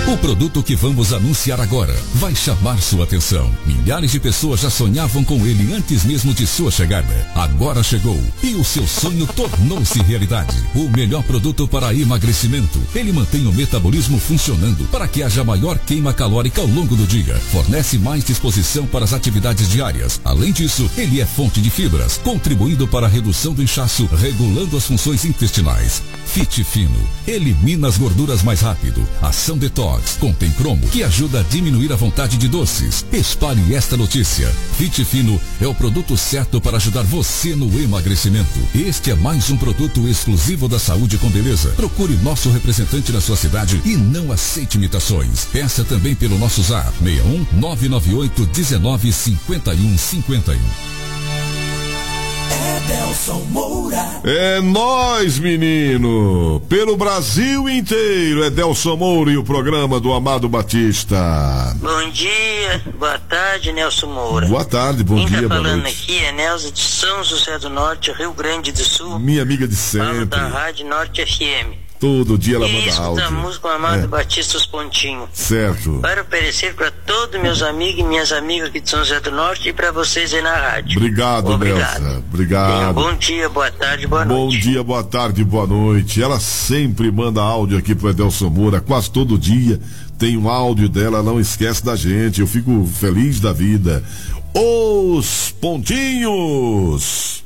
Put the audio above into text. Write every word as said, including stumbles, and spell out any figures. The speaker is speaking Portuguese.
O produto que vamos anunciar agora vai chamar sua atenção. Milhares de pessoas já sonhavam com ele antes mesmo de sua chegada. Agora chegou e o seu sonho tornou-se realidade. O melhor produto para emagrecimento. Ele mantém o metabolismo funcionando para que haja maior queima calórica ao longo do dia. Fornece mais disposição para as atividades diárias. Além disso, ele é fonte de fibras, contribuindo para a redução do inchaço, regulando as funções intestinais. Fit Fino. Elimina as gorduras mais rápido. Ação Detox. Contém cromo, que ajuda a diminuir a vontade de doces. Espalhe esta notícia. Fit Fino é o produto certo para ajudar você no emagrecimento. Este é mais um produto exclusivo da Saúde com Beleza. Procure nosso representante na sua cidade e não aceite imitações. Peça também pelo nosso zap seis um nove nove oito um nove cinco um cinco um. Edelson Moura. É nóis, menino. Pelo Brasil inteiro, Edelson Moura e o programa do Amado Batista. Bom dia, boa tarde, Nelson Moura. Boa tarde, bom Quem dia, tá boa falando noite. aqui é Nelza de São José do Norte, Rio Grande do Sul. Minha amiga de Falo sempre. da Rádio Norte F M. Todo dia ela E manda isso áudio. da música com Amado É. Batista Os Pontinhos. Certo. Para oferecer para todos meus amigos e minhas amigas aqui de São José do Norte e para vocês aí na rádio. Obrigado, Obrigado. Nelson. Obrigado. Bom dia, boa tarde, boa Bom noite. dia, boa tarde, boa noite. Ela sempre manda áudio aqui pro Edelson Moura, quase todo dia tem um áudio dela, não esquece da gente. Eu fico feliz da vida. Os Pontinhos.